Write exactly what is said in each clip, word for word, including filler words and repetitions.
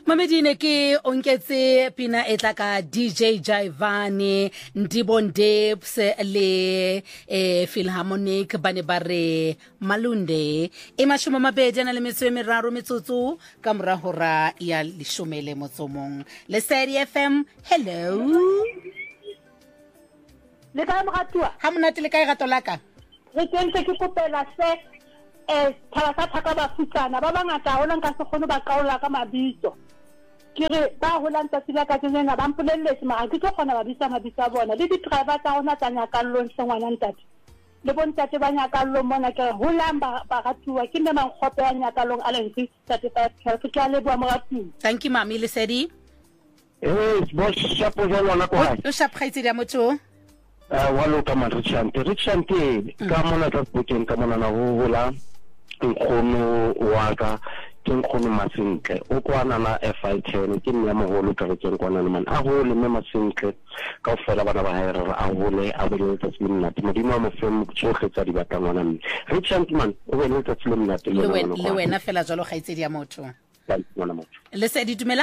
Mamedine ke onketse pina etla ka D J Jaivane Ndibondeps le eh Philharmonic bane bare Malunde e mashome mabedi na le metso e meraro metsotso ka mora hora ya leshome motsomong Lesedi F M. Hello le ka moratwa ha monate le kae gato laka re kentse ke kopela se eh thala sa thaka ba futsana ba bangata hona nka se kgone ba kaola ka mabitso kire ba holanta sila ka tsena ba mpolelletse mara ke tlo kgona ba bisa mabitso a bona le di driver tsa hona tsa nyakallong se ngwana ntate le bontate ba nyakallong mona ke holamba ba ratuwa ke nne mang khope ya nyakallong a lenki thirty-five ke tla le bua moratu. Thank you mami Lesedi. Eh boss shapo jalo la kwa o shapkhaitse ya motho ah wa lo ka Richante Richante ka mona tsa boteng ka mona na ho hola nkgono wa ka ke nkgono Masentle o kwana na F I ten ke nne moholo ka tseng kwana le man a ho le Masentle ka ofela bana ba hae re a hole a bole tsa tsimna modimo mo fem tsoge tsa di batla ngwana mme Richante man o bele tsa tsimna te le wena le wena fela jalo khaitse ya motho ngwana motho Lesedi dumela.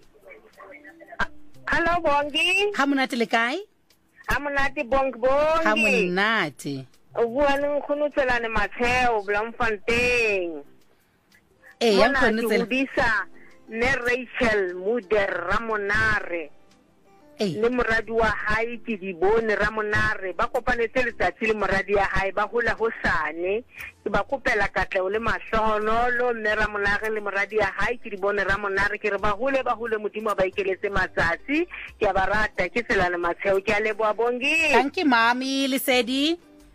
Hello Bongi ha monate le kae ha monate Bongi Bongi ha monate o bua le nkgono tselane Matheo Bloemfontein eh ya nkgono tsela bisa ne Rachel Muder Ramonare eh le moradi wa hae ke di bone Ramonare ba kopanetse letsatsi le moradi ya hae ba hola hosane ke ba kopela katleo le mahloholo ne Ramonare le moradi ya hae ke di bone Ramonare ke re ba hole ba hole modimo ba ikeletse matsatsi ke ba rata ke tselane Matheo ke a leboa Bongi. Thank you mami Lesedi.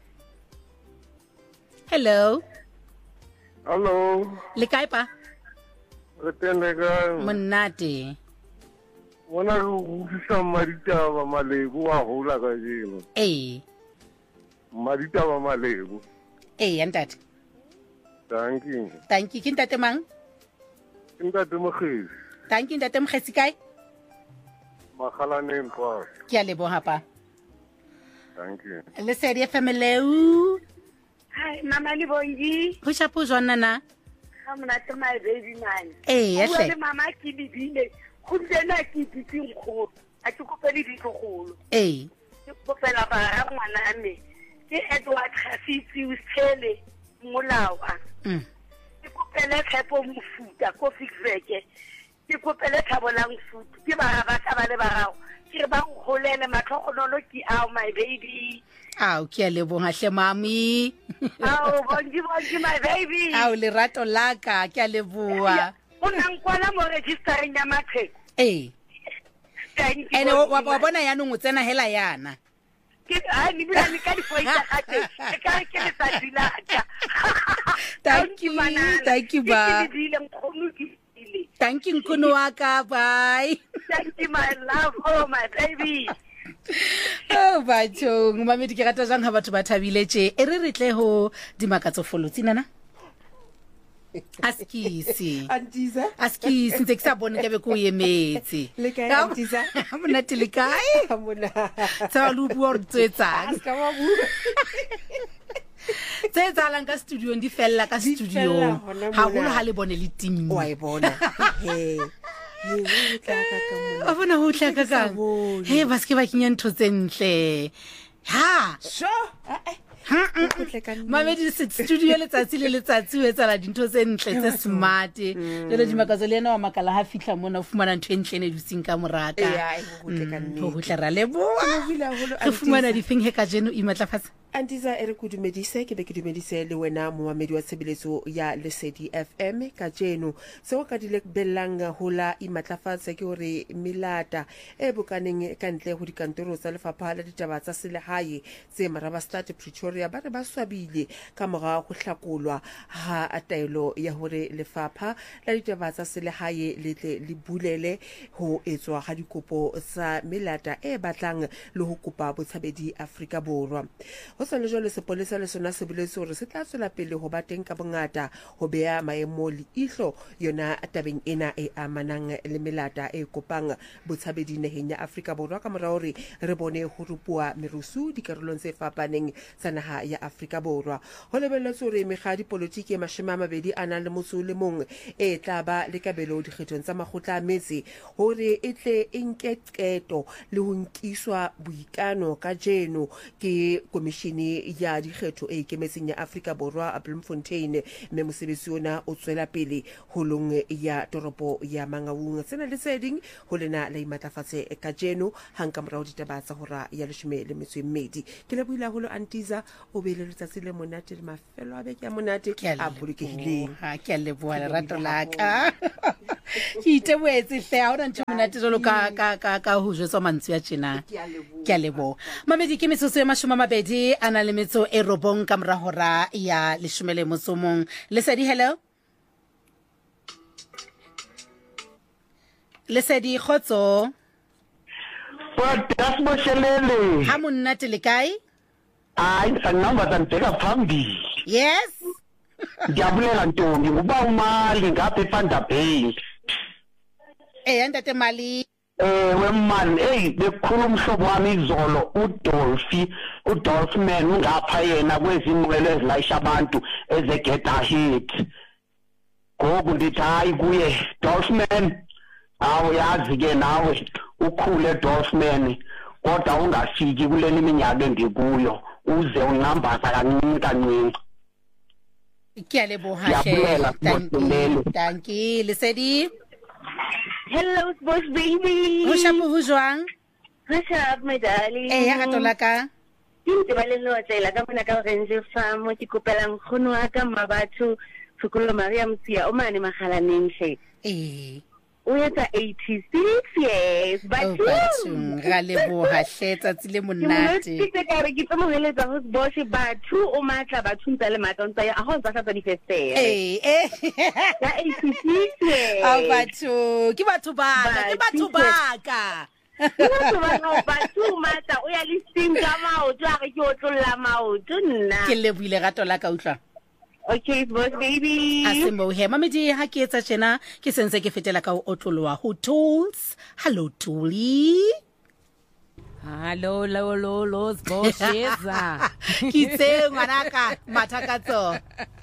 Hello hello le kae pa re tene ka monate wona go fisa maditaba malebo wa hola ka jeno eh maditaba malebo eh yantate thank you thank you kintate mang ntate mogesi thank you ntate mogesi kae magala nempa ke a leboha pa thank you Lesedi F M. Hello Hi mama le Bongi ho shapo jwana na ha monate my baby man eh ya hle le mama ke bibile go tsena ke diteng go a ke kopele ditlogolo eh ke kopela ba ra ngwana me ke Edward Khafitsi o tshele molawa mm ke kopele tshepo mofuta ko fixveke ke kopele thabolang futhi ke ba ba ka ba le ba gago ke ba ngolele matlhogonolo ke ao my baby Au ke a leboha hle mami ao Bongi Bongi my baby au lerato laka ke a leboha o nang kwala mo registering ya matheko eh thank you ene wa wa bona ya nngwe tsena hela yana ke a ni bila ni ka di foita gate ke ka ke le sa dilaka thank you thank you ba ke dile nkgono ke dile thank you nkgono wa ka bye thank you my love oh my baby oh batho mamedi ke rata jang ha batho ba thabiletse e re re tle ho dimakatso folotsi nana askisi Antiza askisi ntse ke sa bone ke be ko emetse le kae Antiza monate le kae mona tsa lu bua re tsetsang ska ba bu tse tsalang ka studio di fella ka studio ha holo ha le bone le team wa e bona he he o tla ka ka mona a bona ho tla ka ka he ba ske ba kinya ntho tse ntle ha sho eh mamedi studio letsatsi le letsatsi o etsala dintho tse ntle tse smart le di makatso le ena wa makala ha fihla mona o fumana ntho e ntle ne ditsing ka moraka ho hutla ra leboa re fumana di thing he ka jeno i matlafatsa Antiza ere ku dumedise ke be ke dumedise le wena moamedi wa tshebeletso ya Lesedi F M ka jeno se o ka dile bellang hola i matlafatsa ke hore milata e bokaneng ka ntle ho dikantoro tsa lefapha la ditaba tsa selehae tse maraba start Pretoria ba re ba swabile ka mora go hlakolwa ha ataelo ya hore lefapha la ditaba tsa selehae le tle le bulele ho etswa ga dikopo tsa milata e batlang le ho kopa botshabedi Afrika Borwa. go sa le jwale sepolesa le sona se boletse hore se tla tswela pele ho ba teng ka bongata ho bea maemo le ihlo yona tabeng ena e amanang le melata e kopang botshabedi naheng ya Afrika Borwa ka mora hore re bone ho rupua merusu dikarolong tse fapaneng tsa naha ya Afrika Borwa. Ho lebelletswe hore megadi politiki e mashome a mabedi a nang le motso le mong e tla ba le kabelo dikgethong tsa makgotla a metse hore e tle e nke qeto le ho nkiswa boikano ka jeno ke komishini ya dikgetho e ikemetseng ya Afrika Borwa a Bloemfontein, mme mosebetsi ona o tswela pele holong ya toropo ya Mangaung. Tsena le tseding ho lena la imatlafatse ka jeno hanka morao ditaba tsa hora ya leshome le metso e mmedi. Ke lebohile haholo Antiza o be le letsatsi le monate le mafelo a beke ya monate a bolokehileng. Ha ke a leboha lerato la ka. Ke iteboetse hle ha ona ntho monate jalo ka ka ka ka ho jwetswa mantswe a tjena. Ke a leboha. Mamedi ke metsotso e mashome a mabedi a nang le metso e robong ka mora hora ya leshome le motso mong. Lesedi, hello. Lesedi khotso. Podcast moshelele. Ha monate le kae? Hayi sanamba tanteka phambili. Yes. Ngiyabulela Ntombi uba umali ngapha eFanta Bay. Eh ntate mali. Eh wemali hey bekhulu umhlobo wami izolo uDolphy uDolphman ngapha yena kwezimwelo ezilayisha abantu eze get ahead. Ngoku ndithi hayi kuye Dolphman awu yazi ke nawe ukhule Dolphman kodwa ungafiki kuleni iminyaka engikuyo uze unambaza kancane kancane. Ke a leboha hle. Thank you. Lesedi. Hello, boss baby. Ho shapo ho jwang? What's up, my darling? Eh ya gato la ka. Ke ba le lo tsela ka mona ka Orange Farm ke kopelang khono wa ka mabatho Fukolo Maria Mtsia o mane magalaneng hle. Eh. O etsa eighty-six years but ga leboha hle tsatsi le monate. Ke ka re ke tmo heletsa ho boss batho o matla batho ntse le matla ya a ho tsa tsa di feste. Eh eh. Ya eighty-six years. A batho ke batho ba ka ke batho ba ka. Batho ba no batho matla o ya le singa maoto a re ke o tlolla maoto nna. Ke lebohile gato la ka utlwa. Okay, boss baby. Asembo he mamedi ha ke etsa tjena ke sense ke fetela ka o otloloa ho tools. Hello Tuli. Hello lo lo los bosheza. Kitse ngwanaka mathakatso.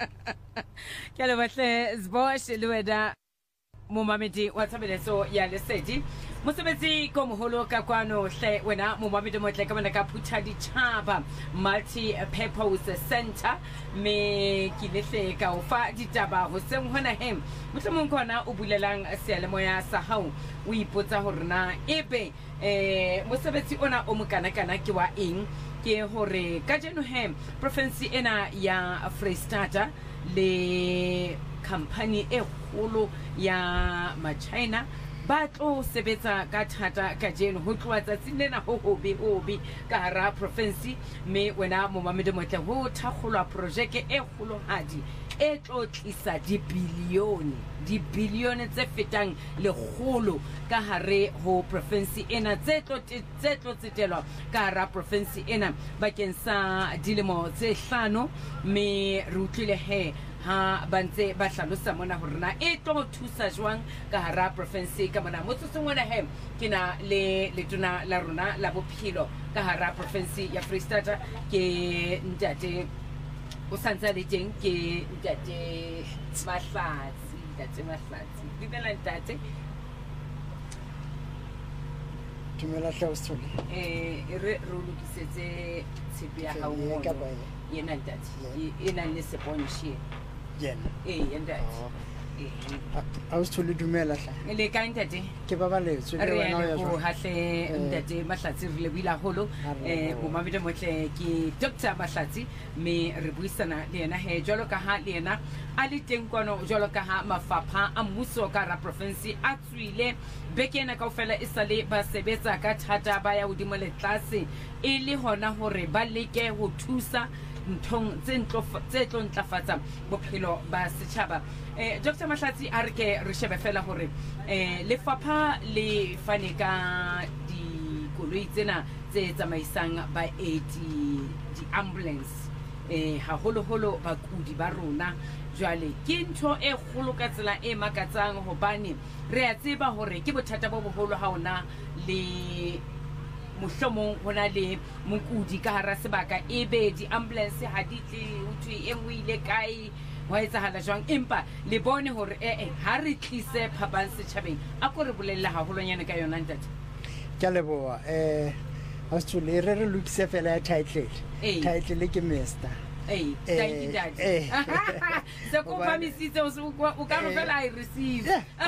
Ke le batle zbosh le wena mo mamedi wa tsabeletso ya Lesedi. Mosebetsi ko moholo ka kwano hle wena mo mamedi motle ka bana ka phutha di chaba multi purpose center me ki lehle ka o fa ditaba ho seng hona hem motlomong khona o bulelang sealemoya sa hao o ipotsa hore na ebe eh mosebetsi ona o mokana kana ke wa eng ke hore ka jeno hem province ena ya Freestata le company e kgolo ya ma China ba tlo sebetsa ka thata ka jeno ho tloa tsatsing lena ho hobe hobe ka hara province me wena mo mamedi motle ho thakgolwa project e kgolo hadi e tlo tlisa di bilione di bilione tse fetang le kgolo ka hare ho province ena tse tlo tse tlo tsetelwa ka hara province ena bakeng sa dilemo tse hlano me re utlwile he ha bantse ba hlalosa mona hore na e tlo thusa jwang ka hara province ka mona motsotso ngwana he ke na le letona la rona la bophelo ka hara province ya Freestata ke ntate o santsa le teng ke ntate Mahlatsi ntate Mahlatsi dibela ntate Tumela hlawusthole eh re re lokisetse tshepe ya hao mo yena ntate ena le seponshi yena eh ntate eh a o sthole dumela hla le ka ntate ke babaletswe le wena o ya ho hahle ntate Mahlatsi re le bila holo eh mo mamedi motle ke Doctor Mahlatsi me re buisana le yena he jwalo ka ha le yena a le teng kwano jwalo ka ha mafapha a mmuso ka ra province a tswile bekena kaofela e sale ba sebetsa ka thata ba ya hodimo le tlase e le hona hore ba leke ho thusa nthong tse ntlo tse tlo ntlafatsa bophelo ba setjhaba. eh Doctor Mahlatsi a re ke re shebe fela hore eh lefapha le fane ka di koloi tsena tse tsamaisang baeti di-ambulance um haholoholo bakudi ba rona jwale ke ntho e kgolo ka tsela e makatsang hobane re a tseba hore ke bothata bo boholo ha ona le mohlomong hona le mokudi ka hara sebaka e be di-ambulance ha di tle ho thwe e nngwe ile kae wa etsahala jwang empa le bone hore ee ha re tlise phapang setjhabeng a ko re bolella haholonyana ka yona ntate ke a leboha um Australia re re lokise fela ya title title ke mister Hey, thank you, Daddy. So, go for me, see, so we can't feel I receive.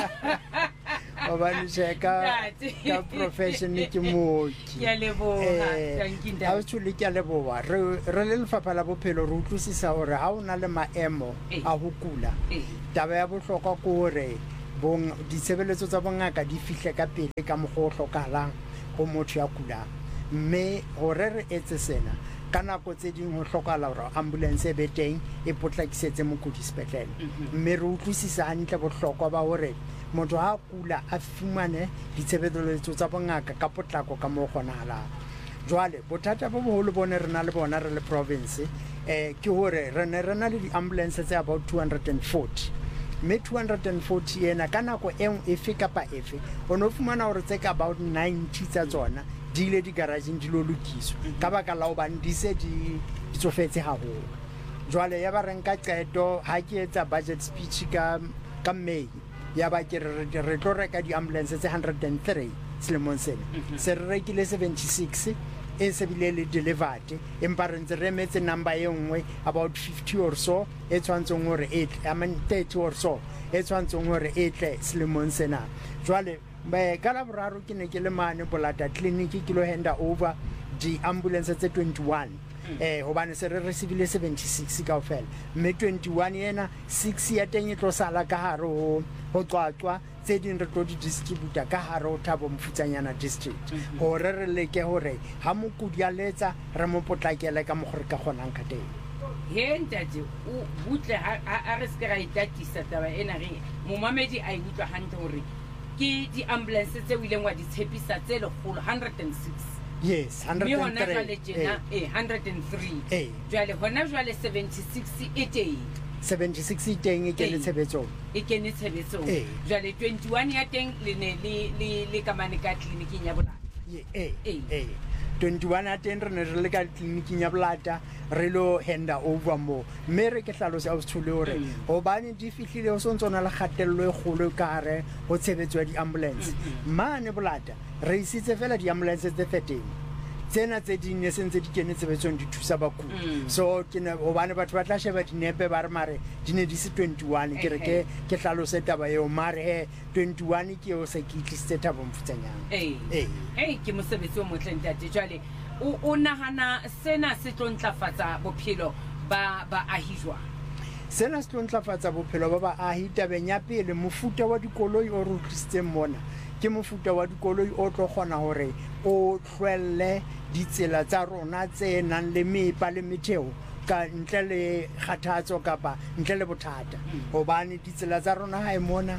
Obani cheka ka profession ke mo ke leboha thank you Daddy. Actually ke leboha re re le lefapha la bophelo re utlwisisa hore ha ona le maemo a ho kula taba ya bohlokwa ko hore bong ditshebeletso tsa bongaka di fihle ka pele ka mogho hlokahalang go motho ya kulang mme hore re etse sena kana ko tse ding ho hlokala hore ambulance e be teng e potlakisetse mokudi sepetlele mme re utlwisisa hantle bohlokwa ba hore motho ha kula a fumane ditshebeletso tsa bongaka ka potlako ka mo kgonahalang jwale bothata bo boholo bone re na le bona re le province eh ke hore re ne re na le di-ambulance tse about two hundred forty mme two hundred forty ena ka nako e efe kapa efe o no fumana hore tse ka about ninety tsa tsona di ile di-garageng di lo lokiswa ka baka la hobane di se di tsofetse haholo jwale ya ba re nka qeto ha ke etsa budget speech ka ka May ya ba ke re re tlo reka di-ambulance tse one hundred three selemong sena se re rekile seventy-six e se bile le delivered empa re ntse re emetse number e nngwe about fifty or so e tshwantseng hore e tle I mean thirty or so e tshwantseng hore e tle selemong sena jwale ba ka la boraro ke ne ke le mane Polata clinic ke lo hand over di-ambulance tse twenty-one eh hobane se re receive seventy-six kaofela mme twenty-one yena six ya teng e tlo sala ka hare ho ho tswatswa tse ding re tlo di distributor ka hare ho Thabo Mfutsanyana district hore re leke hore ha mokudi a letsa re mo potlakele ka mogore ka gonang ka teng he ntate o butle a re se ra itatisa taba ena re mo mamedi a ibutlwa hantle hore ke di-ambulance tse o ileng wa di tshepisa tse lekgolo one hundred six yes one hundred three eh one hundred three jwale hona jwale seventy-six e teng seventy-six e teng e kene tshebetsong e kene tshebetsong jwale twenty-one ya teng le ne le le kamane ka clinicing ya Bolata eh eh twenty-one a teng re ne re le ka clinicing ya Bolata re lo handa over mo mme re ke hlalosa o tshole hore hobane di fihlile o sontsona le kgatello e kgolo ka hare ho tshebetso ya di-ambulance mane Bolata re isitse fela di-ambulance tse thirteen tsena tse ding ne sentse di kene tshebetsong di thusa bakudi so ke ne hobane batho ba tla sheba dinepe ba re mare di ne di se twenty-one ke re ke ke hlalose taba eo mare he twenty-one ke o se ke tlisitse Thabo Mfutsanyana eh eh ke mosebetsi o motle ntate jwale o nahana sena se tlo ntlafatsa bophelo ba ba ahijwa sena se tlo ntlafatsa bophelo ba ba ahi tabeng ya pele mofuta wa dikoloi o re tlisitseng mona ke mofuta wa dikoloi o tlo gona hore o tlwelle ditsela tsa rona tse nang le mepa le metheo ka ntle le kgathatso kapa ntle le bothata hobane ditsela tsa rona ha e mona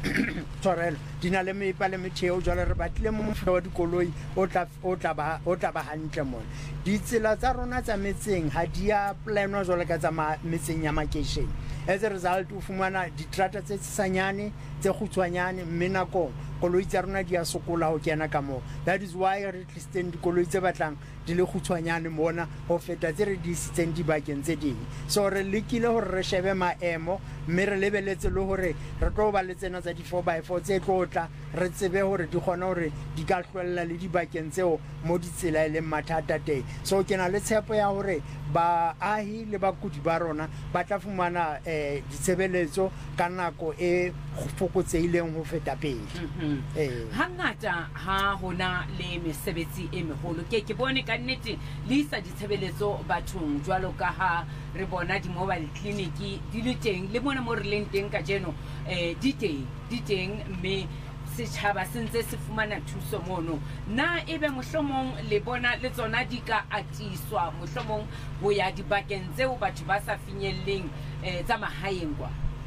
tsorelo di na le mepa le metheo jwale re batlile mo mofuta wa dikoloi o tla o tla ba o tla ba hantle mona ditsela tsa rona tsa metseng ha di a planwa jwale ka tsa metseng ya makeishene as a result o fumana ditrata tse tsanyane tse khutshwanyane mme nako koloi tsa rona di a sokola ho kena ka mo that is why re tlisitseng dikoloi tse batlang di le khutshwanyane mona ho feta tse re di isitseng dibakeng tse ding so re lekile hore re shebe maemo mme re lebeletse le hore re tlo ba le tsena tsa di four by four tse tlotla re tsebe hore di gona hore di ka hlwella le dibakeng tseo mo ditsela le mathata teng so ke na le tshepo ya hore ba ahi le bakudi ba rona ba tla fumana eh ditshebeletso ka nako e fokotseileng ho feta pele eh hangata ha hona le mesebetsi e meholo ke ke bone ka nnete le isa ditshebeletso bathong jwalo ka ha re bona di mobile clinic di le teng le mona mo re leng teng ka jeno eh di teng di teng mme setjhaba sentse se fumana thuso mono na ebe mohlomong le bona le tsona di ka atiswa mohlomong ho ya dibakeng tseo batho ba sa finyelleng eh tsa mahaeng kwa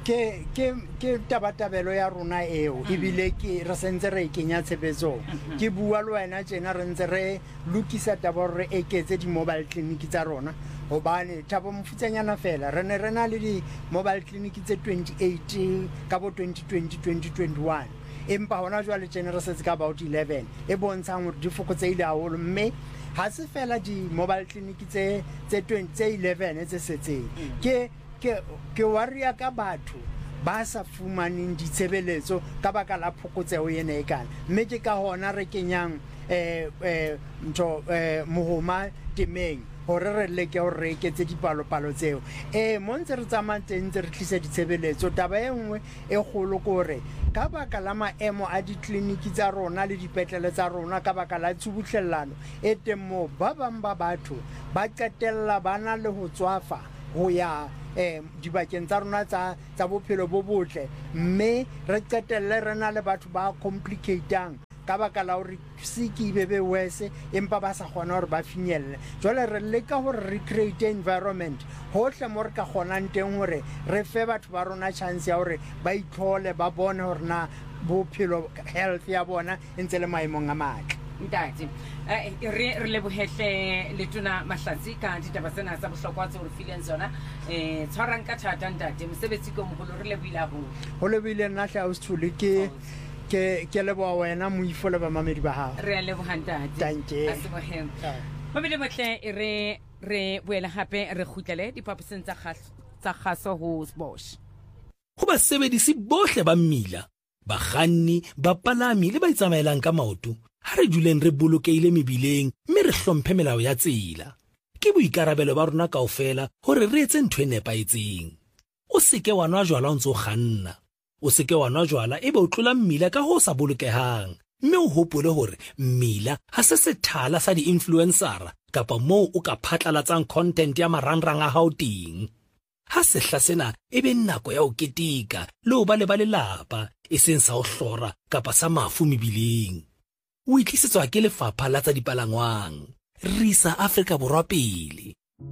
ke ke ke tabatabelo ya rona eo ebile ke re sentse re kenya tshebetsong ke bua le wena tsena re ntse re lokisa taba re eketse di mobile clinic tsa rona hobane Thabo Mofutsenyana fela re ne re na le di mobile clinic tse twenty-eight ka bo twenty twenty twenty twenty-one empa hona jwale tsena re setse ka about eleven e bontshang hore di fokotseile haholo mme ha se fela di mobile clinic tse tse twenty tse eleven tse setseng ke ke ke waria ka batho ba sa fumaneng ditshebeletso ka baka la phokotseo ena e kana mme ke ka hona re kenyang eh eh ntho eh mohoma temeng hore re leke ho re ke tse dipalo-palo tseo eh montse re tsamantse ntse re tlisa ditshebeletso taba e nngwe e kgolo gore ka baka la maemo a ditleliniki tsa rona le dipetlele tsa rona ka baka la tsubutlellano e teng mo ba bang ba batho ba qetella bana le ho tswafa ho ya eh dibakeng tsa rona tsa tsa bophelo bo botle mme re qetelle re na le batho ba complicateang ka baka la hore siki bebe wese empa ba sa kgona hore ba finyelle jwale re leka hore re create environment hohle mo re ka kgonang teng hore re fe batho ba rona chance ya hore ba itlhole ba bone hore na bophelo health ya bona ntse le maemong a matle ntate eh re re le bohehle le tuna mahlatsi ka ditaba tsena tsa bohlokwa tse re fileng tsona eh tshwarang ka thata ntate mosebetsi ko moholo re le buile ho ho le buile nna hla usithule ke ke ke le bo wena moifole ba mamedi ba hao re le bohantate danke asibohem mamedi motle re re boela hape re khutlele dipapiseng tsa khaso tsa khaso ho Sbosh ho ba sebedisi bohle ba mmila bakganni ba palami le ba itsamaelang ka maoto ha re duleng re bolokeile mebileng mme re hlomphe melao ya tsela ke boikarabelo ba rona kaofela hore re etse ntwe nepaetseng o seke wa nwa jwala o ntse o kganna o seke wa nwa jwala ebe o tlola mmila ka ho sa bolokehang mme o hopole hore mmila ha se sethala sa di-influencera kapa moo o ka phatlalatsang content ya marangrang a hao teng ha sehla sena ebe nako ya ho ketika le ho ba le ba lelapa e seng sa ho hlora kapa sa mafu mebileng o itlisetswa ke lefapha la tsa dipalangwang Risa Afrika Borwa pele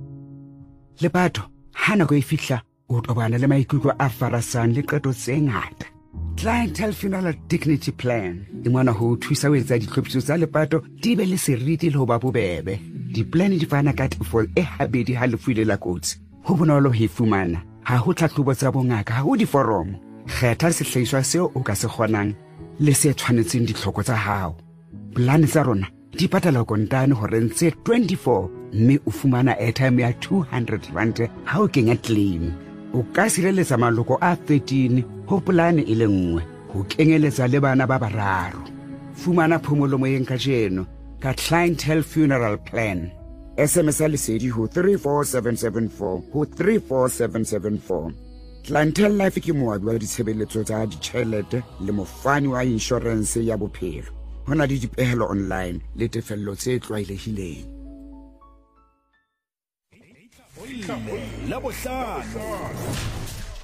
le batho ha nako e fihla o tobana le maikutlo a farasang le qeto tse ngata Clientele Funeral Dignity Plan e ngwana ho thusa ho etsa ditlhophiso tsa lepato di be le seriti le ho ba bobebe di-plan di fana ka tefo e habedi ha lefu ile la kotsi ho bonolo ho e fumana ha ho tlhahlobo tsa bongaka ha ho diforomo kgetha sehlahiswa seo o ka se kgonang le se tshwanetseng ditlhoko tsa hao plan tsa rona di patala kontane hore ntse twenty-four mme o fumana airtime ya two hundred rand ha o kenya claim o ka sireletsa maloko a thirteen ho plan e le nngwe ho kenyeletsa le bana ba bararo fumana phomolo moyeng ka jeno ka Clientele Funeral Plan S M S a lesedi ho three four seven seven four ho three four seven seven four Clientele Life ke moabi wa ditshebeletso tsa ditjhelete le mofani wa insurance ya bophelo hona di dipehelo online le tefello tse tlwaelehileng la bohlano